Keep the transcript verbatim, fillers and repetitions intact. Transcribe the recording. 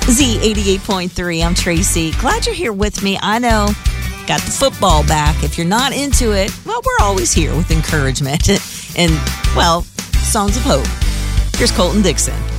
Z eighty-eight point three, I'm Tracy. Glad you're here with me. I know, got the football back. If you're not into it, well, we're always here with encouragement and, well, songs of hope. Here's Colton Dixon.